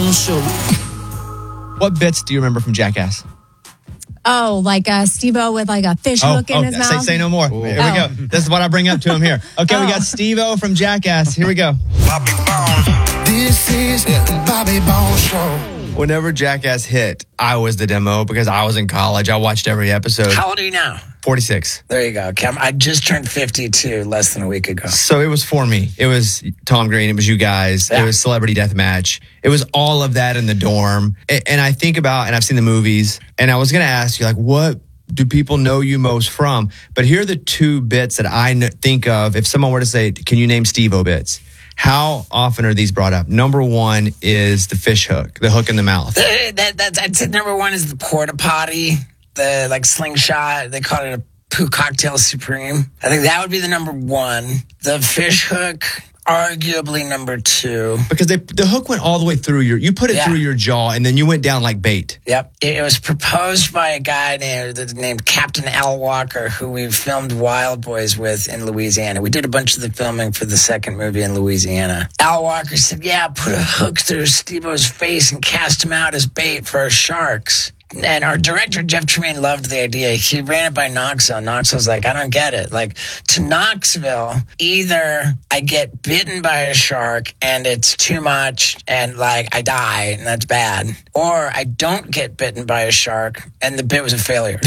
Bone Show. What bits do you remember from Jackass? Oh, like Steve-O with like a fish hook in his mouth. Say no more. Ooh. Here we go. This is what I bring up to him here. Okay, we got Steve-O from Jackass. Here we go. Bobby Bone. This is the Bobby Bone Show. Whenever Jackass hit, I was the demo because I was in college. I watched every episode. How old are you now? 46. There you go. I just turned 52 less than a week ago. So it was for me. It was Tom Green. It was you guys. Yeah. It was Celebrity Deathmatch. It was all of that in the dorm. And I think about, and I've seen the movies, and I was going to ask you, like, what do people know you most from? But here are the two bits that I think of. If someone were to say, can you name Steve-O bits? How often are these brought up? Number one is the fish hook, the hook in the mouth. I'd say number one is the porta potty, the like slingshot. They call it a poo cocktail supreme. I think that would be the number one. The fish hook, arguably number two. Because the hook went all the way through you put it through your jaw, and then you went down like bait. Yep. It was proposed by a guy named Captain Al Walker, who we filmed Wild Boys with in Louisiana. We did a bunch of the filming for the second movie in Louisiana. Al Walker said, put a hook through Steve-O's face and cast him out as bait for our sharks. And our director, Jeff Tremaine, loved the idea. He ran it by Knoxville. Knoxville's like, I don't get it. Like, to Knoxville, either I get bitten by a shark and it's too much and, like, I die and that's bad, or I don't get bitten by a shark and the bit was a failure.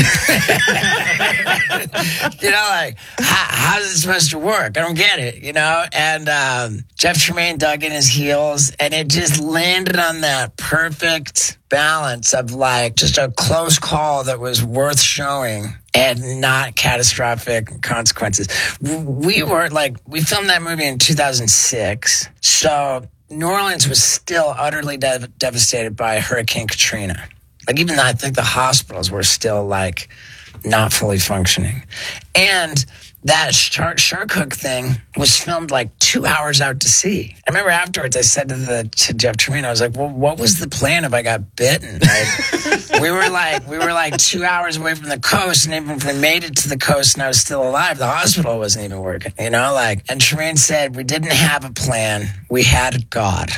Like, how is it supposed to work? I don't get it, And Jeff Tremaine dug in his heels, and it just landed on that perfect balance of like just a close call that was worth showing and not catastrophic consequences. We filmed that movie in 2006. So New Orleans was still utterly devastated by Hurricane Katrina. Like, even though I think the hospitals were still like not fully functioning. And that shark hook thing was filmed like 2 hours out to sea. I remember afterwards I said to Jeff Tremaine, I was like, well, what was the plan if I got bitten? We were like 2 hours away from the coast, and even if we made it to the coast and I was still alive, the hospital wasn't even working, and Tremaine said, we didn't have a plan. We had God.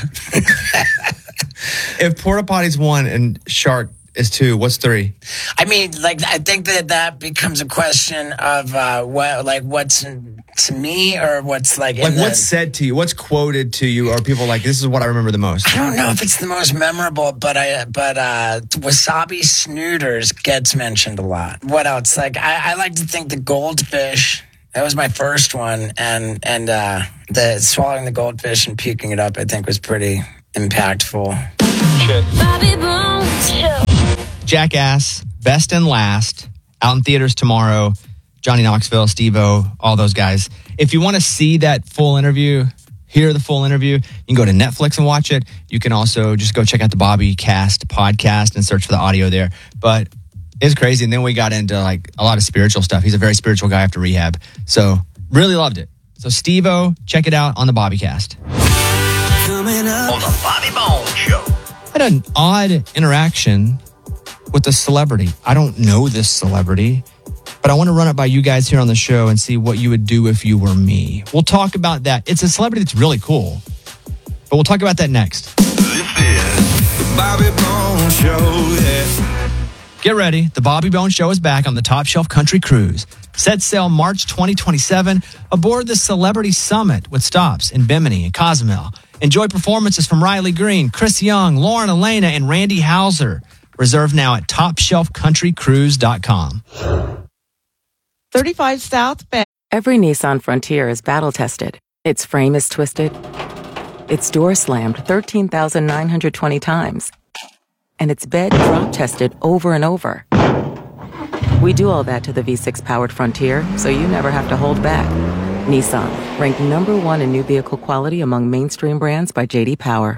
If porta potty's 1 and shark is 2, what's 3? I mean, I think that becomes a question of what's to me, or what's what's said to you, what's quoted to you, or people like, this is what I remember the most. I don't know if it's the most memorable, but wasabi snooters gets mentioned a lot. What else? I like to think the goldfish. That was my first one, and the swallowing the goldfish and puking it up, I think, was pretty impactful. Bobby Bones. Jackass, Best and Last, out in theaters tomorrow. Johnny Knoxville, Steve-O, all those guys. If you want to see that full interview, hear the full interview, you can go to Netflix and watch it. You can also just go check out the Bobby Cast podcast and search for the audio there. But it's crazy. And then we got into like a lot of spiritual stuff. He's a very spiritual guy after rehab. So really loved it. So Steve-O, check it out on the Bobby Cast. Coming up on the Bobby Bones Show. I had an odd interaction with a celebrity. I don't know this celebrity, but I want to run it by you guys here on the show and see what you would do if you were me. We'll talk about that. It's a celebrity that's really cool, but we'll talk about that next. This is the Bobby Bones Show. Yeah. Get ready. The Bobby Bones Show is back on the Top Shelf Country Cruise. Set sail March 2027 aboard the Celebrity Summit with stops in Bimini and Cozumel. Enjoy performances from Riley Green, Chris Young, Lauren Elena, and Randy Houser. Reserve now at TopShelfCountryCruise.com. 35 South Bay. Every Nissan Frontier is battle-tested. Its frame is twisted. Its door slammed 13,920 times. And its bed drop-tested over and over. We do all that to the V6-powered Frontier, so you never have to hold back. Nissan, ranked number 1 in new vehicle quality among mainstream brands by J.D. Power.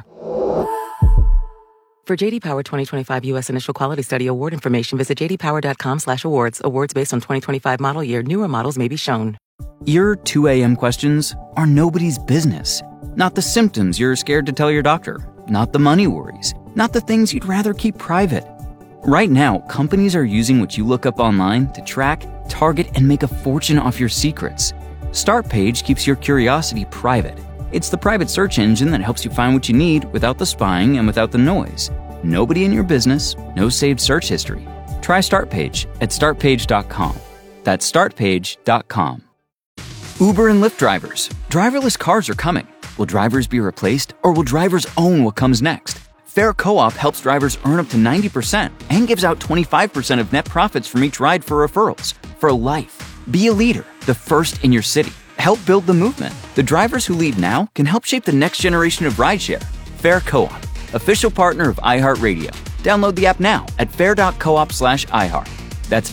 For J.D. Power 2025 U.S. Initial Quality Study Award information, visit jdpower.com/awards. Awards based on 2025 model year. Newer models may be shown. Your 2 a.m. questions are nobody's business. Not the symptoms you're scared to tell your doctor. Not the money worries. Not the things you'd rather keep private. Right now, companies are using what you look up online to track, target, and make a fortune off your secrets. StartPage keeps your curiosity private. It's the private search engine that helps you find what you need without the spying and without the noise. Nobody in your business, no saved search history. Try StartPage at startpage.com. That's startpage.com. Uber and Lyft drivers. Driverless cars are coming. Will drivers be replaced, or will drivers own what comes next? Fair Co-op helps drivers earn up to 90% and gives out 25% of net profits from each ride for referrals. For life. Be a leader, the first in your city. Help build the movement. The drivers who lead now can help shape the next generation of rideshare. Fair Co-op, official partner of iHeartRadio. Download the app now at fair.coop/iHeart. That's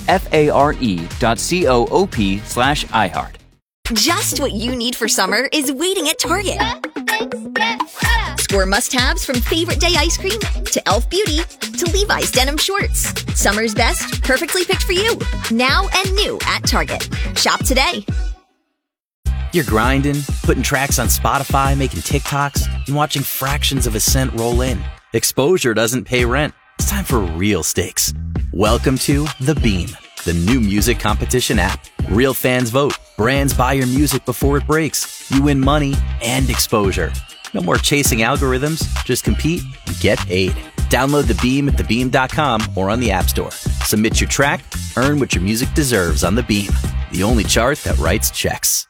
FARE.coop/iHeart. Just what you need for summer is waiting at Target. Score must-haves from favorite day ice cream to Elf Beauty to Levi's denim shorts. Summer's best, perfectly picked for you. Now and new at Target. Shop today. You're grinding, putting tracks on Spotify, making TikToks, and watching fractions of a cent roll in. Exposure doesn't pay rent. It's time for real stakes. Welcome to The Beam, the new music competition app. Real fans vote. Brands buy your music before it breaks. You win money and exposure. No more chasing algorithms. Just compete and get paid. Download The Beam at thebeam.com or on the App Store. Submit your track, earn what your music deserves on The Beam, the only chart that writes checks.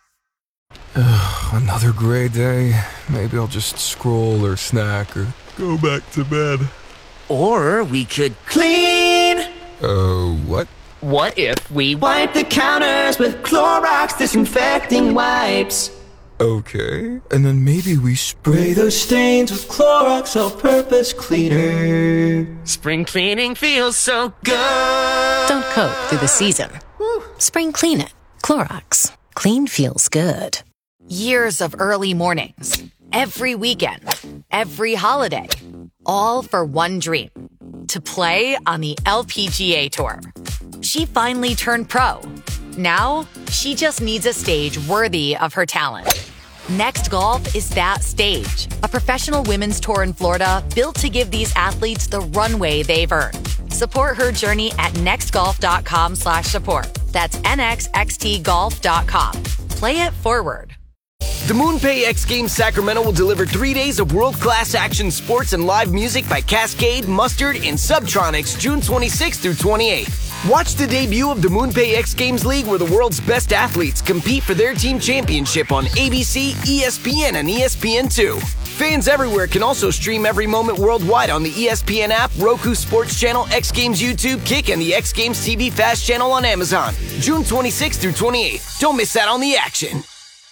Another gray day. Maybe I'll just scroll or snack or go back to bed. Or we could clean. What? What if we wipe the counters with Clorox disinfecting wipes? Okay. And then maybe we Spray those stains with Clorox all-purpose cleaner. Spring cleaning feels so good. Don't coat through the season. Spring clean it. Clorox. Clean feels good. Years of early mornings, every weekend, every holiday, all for one dream, to play on the LPGA Tour. She finally turned pro. Now, she just needs a stage worthy of her talent. Next Golf is that stage, a professional women's tour in Florida built to give these athletes the runway they've earned. Support her journey at nextgolf.com/support. That's nxxtgolf.com. Play it forward. The MoonPay X Games Sacramento will deliver 3 days of world-class action sports and live music by Cascade, Mustard, and Subtronics June 26th through 28th. Watch the debut of the MoonPay X Games League, where the world's best athletes compete for their team championship on ABC, ESPN, and ESPN2. Fans everywhere can also stream every moment worldwide on the ESPN app, Roku Sports Channel, X Games YouTube, Kick, and the X Games TV Fast channel on Amazon. June 26th through 28th. Don't miss out on the action.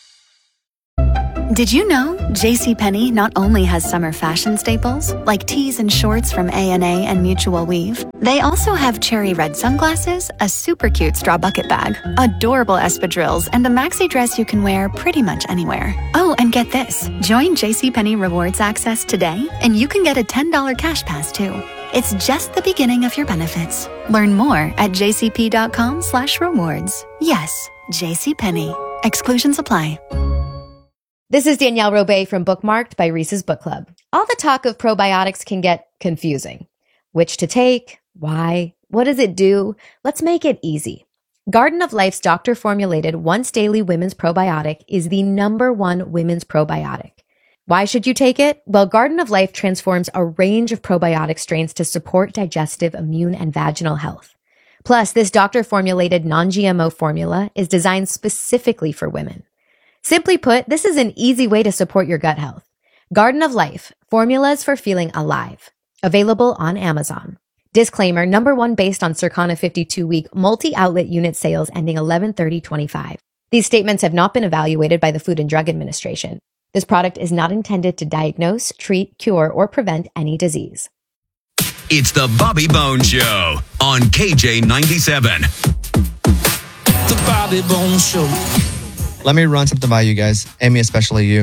Did you know JCPenney not only has summer fashion staples, like tees and shorts from A&A and Mutual Weave, they also have cherry red sunglasses, a super cute straw bucket bag, adorable espadrilles, and a maxi dress you can wear pretty much anywhere. Oh, and get this. Join JCPenney Rewards Access today, and you can get a $10 cash pass, too. It's just the beginning of your benefits. Learn more at jcp.com/rewards. Yes, JCPenney. Exclusions apply. This is Danielle Robay from Bookmarked by Reese's Book Club. All the talk of probiotics can get confusing. Which to take? Why? What does it do? Let's make it easy. Garden of Life's doctor-formulated once-daily women's probiotic is the #1 women's probiotic. Why should you take it? Well, Garden of Life transforms a range of probiotic strains to support digestive, immune, and vaginal health. Plus, this doctor-formulated non-GMO formula is designed specifically for women. Simply put, this is an easy way to support your gut health. Garden of Life, formulas for feeling alive. Available on Amazon. Disclaimer, #1 based on Circana 52-week multi-outlet unit sales ending 11/30/25. These statements have not been evaluated by the Food and Drug Administration. This product is not intended to diagnose, treat, cure, or prevent any disease. It's the Bobby Bones Show on KJ97. The Bobby Bones Show. Let me run something by you guys, Amy, especially you.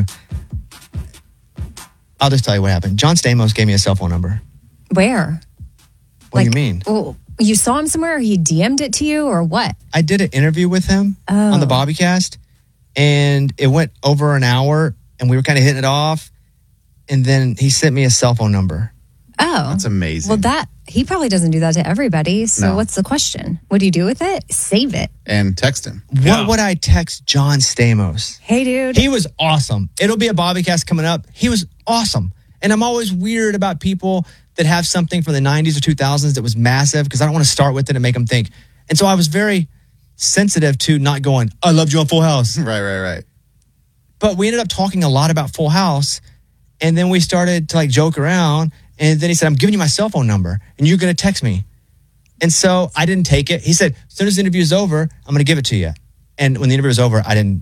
I'll just tell you what happened. John Stamos gave me a cell phone number. Where? What do you mean? Well, you saw him somewhere, or he DM'd it to you, or what? I did an interview with him on the Bobbycast, and it went over an hour, and we were kind of hitting it off, and then he sent me a cell phone number. Oh. That's amazing. Well, he probably doesn't do that to everybody. So No. what's the question? What do you do with it? Save it. And text him. What would I text John Stamos? Hey, dude. He was awesome. It'll be a Bobbycast coming up. He was awesome. And I'm always weird about people that have something from the 90s or 2000s that was massive because I don't want to start with it and make them think. And so I was very sensitive to not going, I loved you on Full House. Right. But we ended up talking a lot about Full House. And then we started to like joke around. And then he said, I'm giving you my cell phone number and you're going to text me. And so I didn't take it. He said, as soon as the interview is over, I'm going to give it to you. And when the interview was over,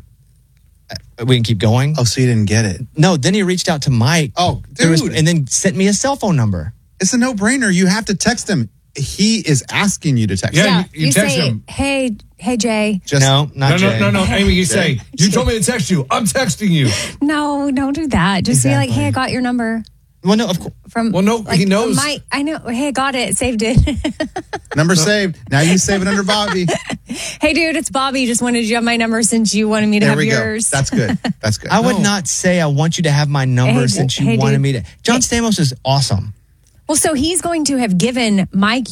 we didn't keep going. Oh, so you didn't get it? No, then he reached out to Mike. Oh, dude. And then sent me a cell phone number. It's a no-brainer. You have to text him. He is asking you to text him. Yeah, you text say, him. Hey, Jay. No, Jay. No. Amy, you say, you told me to text you. I'm texting you. No, don't do that. Just say like, hey, I got your number. Well, no, of course. He knows. I know. Hey, got it. Saved it. Number saved. Now you save it under Bobby. Hey, dude, it's Bobby. Just wanted you to have my number since you wanted me to have yours. That's good. That's good. I would not say I want you to have my number since you wanted me to. John Stamos is awesome. Well, so he's going to have given Mike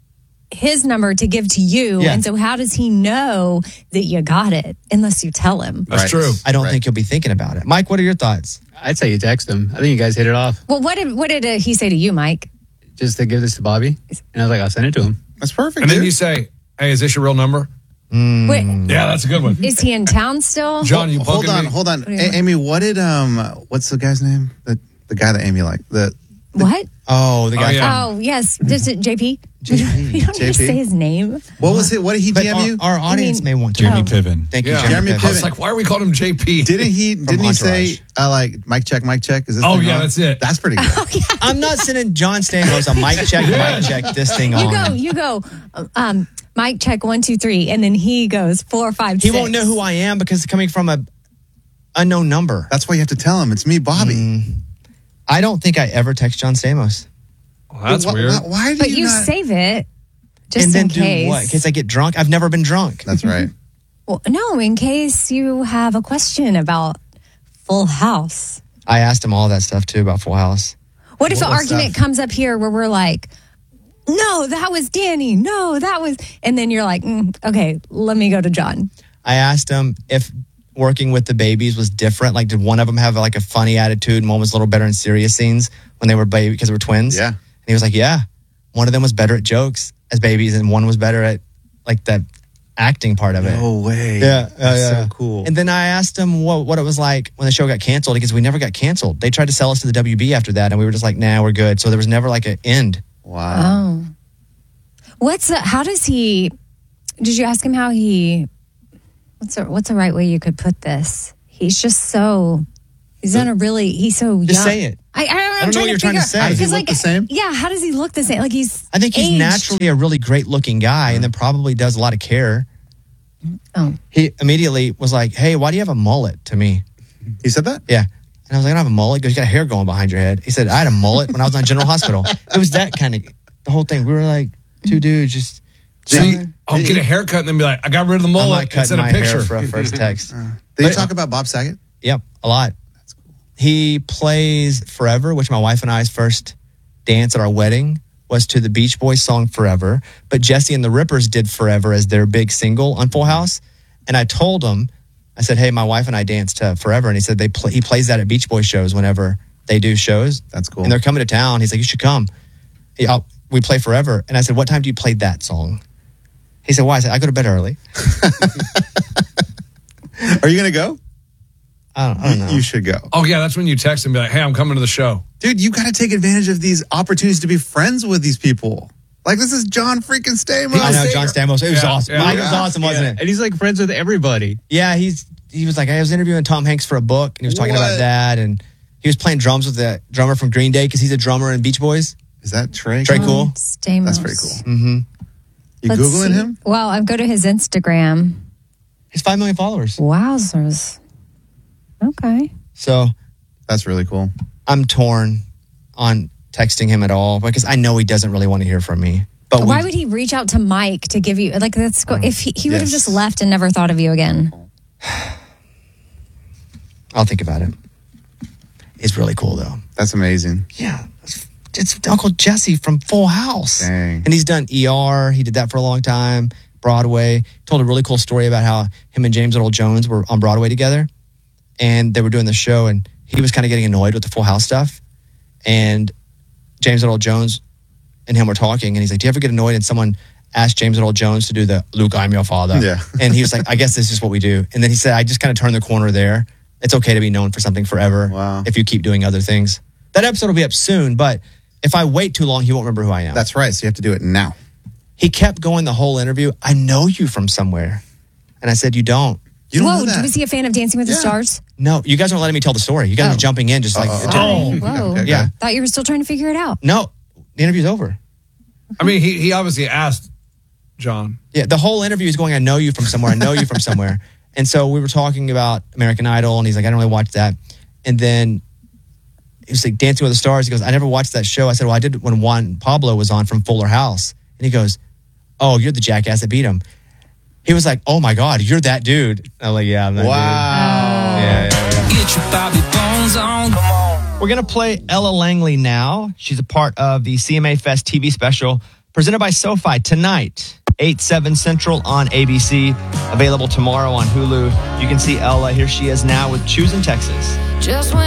his number to give to you. Yeah. And so how does he know that you got it unless you tell him? That's true. I don't think he'll be thinking about it. Mike, what are your thoughts? I'd say you text him. I think you guys hit it off. Well, what did he say to you, Mike? Just to give this to Bobby. And I was like, I'll send it to him. That's perfect. And then you say, hey, is this your real number? Wait, Yeah, that's a good one. is he in town still? John, you hold on. What do you want? Amy, what did what's the guy's name? The guy that Amy liked. What? Oh, the guy. Oh, yes. Is it JP? You don't need to JP? say his name. What was it? What did he DM you? Our audience may want to. Jeremy know. Piven. Thank you, Yeah. Jeremy I Piven. was like, why are we calling him JP? Didn't he say like mic check? Is this? Oh, thing yeah, on? that's it. That's pretty good. I'm not sending John Stamos a mic check this thing on. You go. Mike, check 1, 2, 3, and then he goes 4, 5, 6. He won't know who I am because it's coming from a unknown number. That's why you have to tell him it's me, Bobby. I don't think I ever text John Stamos. Well, that's weird. Why do But you you not? save it just And then in do case. what? In case I get drunk? I've never been drunk. That's right. Well, no, in case you have a question about Full House. I asked him all that stuff too about Full House. What if an What argument stuff? comes up here where we're like, no, that was Danny. No, that was. And then you're like, okay, let me go to John. I asked him if working with the babies was different. Like, did one of them have like a funny attitude and one was a little better in serious scenes when they were baby because they were twins? Yeah. And he was like, yeah. One of them was better at jokes as babies and one was better at like the acting part of it. No way. Yeah. That's so cool. And then I asked him what it was like when the show got canceled because we never got canceled. They tried to sell us to the WB after that and we were just like, nah, we're good. So there was never like an end. Wow. Oh. How does he, did you ask him how he, what's the right way you could put this? He's just so, he's so young. Just say it. I don't know. I don't know what you're trying to say. Does he look the same? Yeah, how does he look the same? Like I think he's aged. naturally a really great looking guy and then probably does a lot of care. Oh. He immediately was like, hey, why do you have a mullet to me? He said that? Yeah. And I was like, I don't have a mullet. He goes, you got hair going behind your head. He said, I had a mullet when I was on General Hospital. It was that kind of, the whole thing. We were like, two dudes just. I'll get a haircut and then be like, I got rid of the mullet. I'm not cutting Instead my of picture. hair for a first text. Did you talk about Bob Saget? Yep, a lot. That's cool. He plays Forever, which my wife and I's first dance at our wedding was to the Beach Boys song Forever. But Jesse and the Rippers did Forever as their big single on Full House. And I told him, I said, hey, my wife and I danced to Forever. And he said he plays that at Beach Boys shows whenever they do shows. That's cool. And they're coming to town. He's like, you should come. We play Forever. And I said, what time do you play that song? He said, why? I said, I go to bed early. Are you going to go? I don't know. You should go. Oh, yeah, that's when you text and be like, hey, I'm coming to the show. Dude, you got to take advantage of these opportunities to be friends with these people. Like, this is John freaking Stamos. I know, John Stamos. It was awesome. Mike was awesome, wasn't it? And he's like friends with everybody. Yeah, he was like, I was interviewing Tom Hanks for a book, and he was talking about that, and he was playing drums with the drummer from Green Day, because he's a drummer in Beach Boys. Is that Trey? Trey Cool? Stamos. That's pretty cool. Mm-hmm. You Googling him? Well, I go to his Instagram. He's 5 million followers. Wowzers. Okay. So. That's really cool. I'm torn on texting him at all, because I know he doesn't really want to hear from me. But why would he reach out to Mike to give you, like, that's if he would have Yes. just left and never thought of you again? I'll think about it. It's really cool, though. That's amazing. Yeah. It's It's Uncle Jesse from Full House. Dang. And he's done ER. He did that for a long time. Broadway. Told a really cool story about how him and James Earl Jones were on Broadway together. And they were doing the show, and he was kind of getting annoyed with the Full House stuff. And James Earl Jones and him were talking, and he's like, do you ever get annoyed? And someone asked James Earl Jones to do the Luke, I'm your father. Yeah. And he was like, I guess this is what we do. And then he said, I just kind of turned the corner there. It's okay to be known for something forever if you keep doing other things. That episode will be up soon, but if I wait too long, he won't remember who I am. That's right. So you have to do it now. He kept going the whole interview. I know you from somewhere. And I said, you don't. You don't Whoa, know that. was he a fan of Dancing with the Stars? No, you guys aren't letting me tell the story. You guys are jumping in just like, Whoa. yeah. Thought you were still trying to figure it out. No, the interview's over. I mean, he obviously asked John. Yeah, the whole interview is going, I know you from somewhere. I know you from somewhere. And so we were talking about American Idol, and he's like, I don't really watch that. And then he was like, Dancing with the Stars. He goes, I never watched that show. I said, well, I did when Juan Pablo was on from Fuller House. And he goes, oh, you're the jackass that beat him. He was like, oh my God, you're that dude. I'm like, yeah, I'm that dude. Yeah. Get your Bobby Bones on. Come on. We're going to play Ella Langley now. She's a part of the CMA Fest TV special presented by SoFi tonight, 8/7 Central on ABC. Available tomorrow on Hulu. You can see Ella. Here she is now with Choosing Texas. Just when